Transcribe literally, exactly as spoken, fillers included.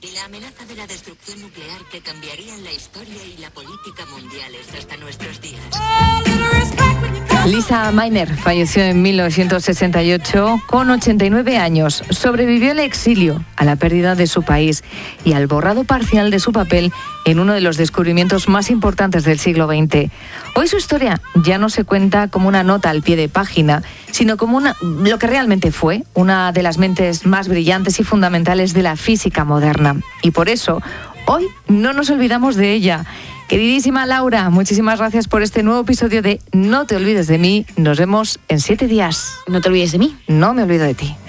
y la amenaza de la destrucción nuclear que cambiarían la historia y la política mundiales hasta nuestros días. Lisa Meitner falleció en mil novecientos sesenta y ocho con ochenta y nueve años. Sobrevivió al exilio, a la pérdida de su país y al borrado parcial de su papel en uno de los descubrimientos más importantes del siglo veinte. Hoy su historia ya no se cuenta como una nota al pie de página, sino como una, lo que realmente fue, una de las mentes más brillantes y fundamentales de la física moderna. Y por eso, hoy no nos olvidamos de ella. Queridísima Laura, muchísimas gracias por este nuevo episodio de No te olvides de mí. Nos vemos en siete días. No te olvides de mí. No me olvido de ti.